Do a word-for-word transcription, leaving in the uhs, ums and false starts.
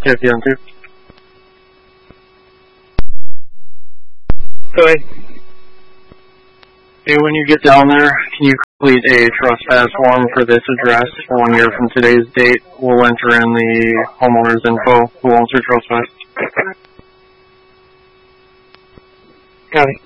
K P on two. Go ahead. Hey, when you get down there, can you complete a trespass form for this address for one year from today's date? We'll enter in the homeowner's info who owns your trespass. Got it.